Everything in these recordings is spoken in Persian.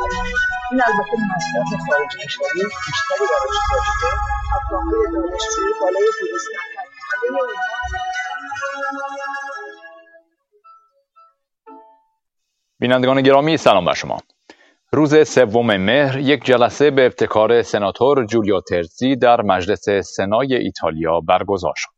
این البته مصرف خارج کشوری بیشتری براش داشته. افرادهای دانشجویی بالای 200 نفر همه بینندگان گرامی سلام بر شما. روز 3 مهر یک جلسه به ابتکار سناتور جولیو ترزی در مجلس سنای ایتالیا برگزار شد.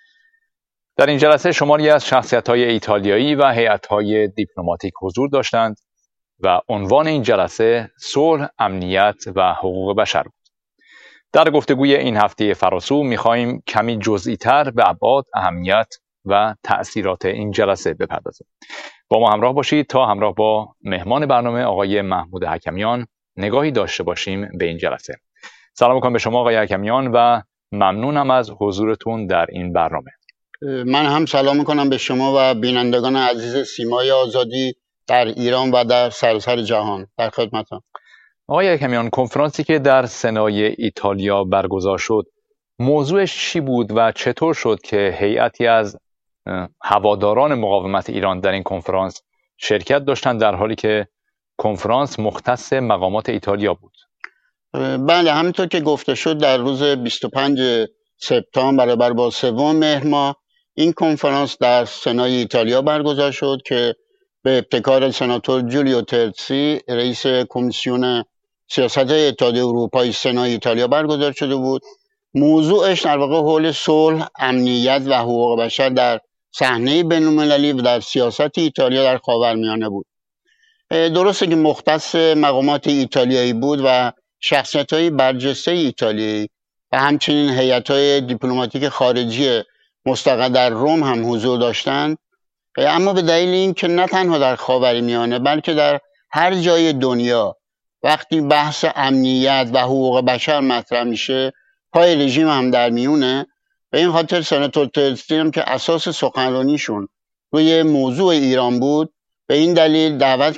در این جلسه شماری از شخصیت‌های ایتالیایی و هیئت‌های دیپلماتیک حضور داشتند و عنوان این جلسه صلح، امنیت و حقوق بشر بود. در گفتگوی این هفته فراسو می‌خواهیم کمی جزئی‌تر به ابعاد، اهمیت و تأثیرات این جلسه بپردازیم. با ما همراه باشید تا همراه با مهمان برنامه آقای محمود حکمیان نگاهی داشته باشیم به این جلسه. سلام می‌کنم به شما آقای حکمیان و ممنونم از حضورتون در این برنامه. من هم سلام میکنم به شما و بینندگان عزیز سیمای آزادی در ایران و در سراسر جهان. در خدمتم. آقای حکمیان، کنفرانسی که در سنای ایتالیا برگزار شد موضوعش چی بود و چطور شد که هیئتی از هواداران مقاومت ایران در این کنفرانس شرکت داشتند در حالی که کنفرانس مختص مقامات ایتالیا بود؟ بله، همینطور که گفته شد در روز 25 سپتامبر برابر با 3 مهر ماه این کنفرانس در سنای ایتالیا برگزار شد که به ابتکار سناتور جولیو ترزی رئیس کمیسیون سیاست اتحادیه اروپای سنای ایتالیا برگزار شده بود. موضوعش در واقع حول صلح، امنیت و حقوق بشر در صحنه بین‌المللی و در سیاست ایتالیا در خاورمیانه بود. درسته که مختص مقامات ایتالیایی بود و شخصیت‌های برجسته ایتالیایی و همچنین هیئت‌های دیپلماتیک خارجی مستقر در روم هم حضور داشتند، اما به دلیل اینکه نه تنها در خاورمیانه بلکه در هر جای دنیا وقتی بحث امنیت و حقوق بشر مطرح میشه پای رژیم هم در میونه، به این خاطر سناتور ترزی هم که اساس سخنرانیشون روی موضوع ایران بود به این دلیل دعوت